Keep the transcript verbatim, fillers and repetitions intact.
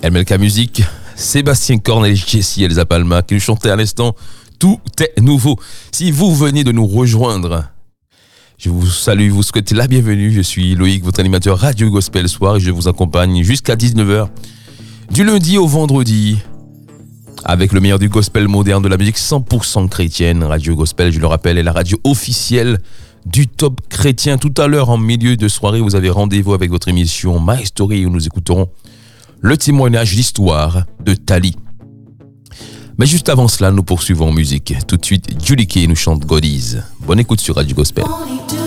M L K Musique, Sébastien Cornel, Jessie Elsa Palma qui nous chantait à l'instant Tout est nouveau. Si vous venez de nous rejoindre, je vous salue, vous souhaite la bienvenue. Je suis Loïc, votre animateur Radio Gospel Soir et je vous accompagne jusqu'à dix-neuf heures du lundi au vendredi avec le meilleur du gospel moderne, de la musique cent pour cent chrétienne. Radio Gospel, je le rappelle, est la radio officielle du top chrétien. Tout à l'heure, en milieu de soirée, vous avez rendez-vous avec votre émission My Story où nous écouterons le témoignage, l'histoire de Tali. Mais juste avant cela, nous poursuivons en musique. Tout de suite, Julie Kay nous chante God Is. Bonne écoute sur Radio Gospel.